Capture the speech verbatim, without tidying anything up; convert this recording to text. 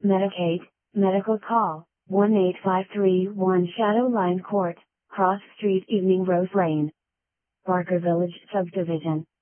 Medicaid, medical call, one eight five three one Shadow Line Court, Cross Street Evening Rose Lane. Barker Village Subdivision.